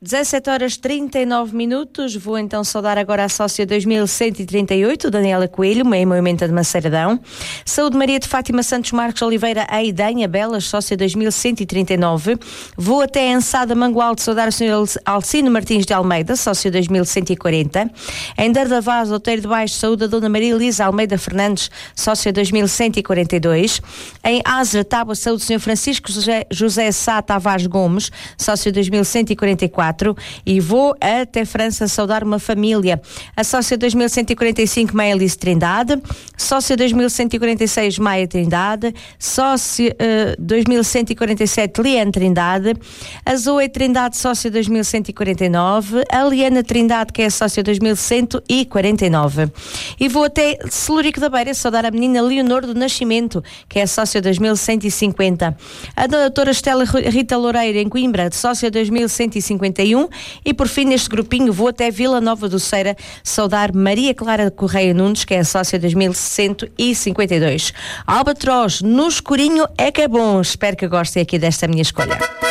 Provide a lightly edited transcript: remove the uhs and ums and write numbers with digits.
17h39. Vou então saudar agora a sócia 2138, Daniela Coelho, em Moimenta de Maceiradão. Saúde Maria de Fátima Santos Marcos Oliveira, a Idenha Belas, sócia 2139. Vou até Ensada Mangualde saudar o Sr. Alcino Martins de Almeida, sócia 2140. Em Dardavaz, Outeiro de Baixo, saúde a Dona Maria Elisa Almeida Fernandes, sócia 2142. Em Azra, Tábua, saúde do Sr. Francisco José Sá Tavares Gomes, sócio 2144. E vou até França saudar uma família. A sócia 2145, Maia Alice Trindade. Sócia 2146, Maia Trindade. Sócia 2147, Liane Trindade. A Zoe Trindade, sócia 2149. A Liana Trindade, que é a sócia 2149. E vou até Celurico da Beira saudar a menina Leonor do Nascimento, que é a sócia 2150. A doutora Estela Rita Loureira, em Coimbra, sócia 2151. E por fim, neste grupinho, vou até Vila Nova do Ceira saudar Maria Clara Correia Nunes, que é a sócia 2152. Albatroz, no escurinho é que é bom. Espero que gostem aqui desta minha escolha.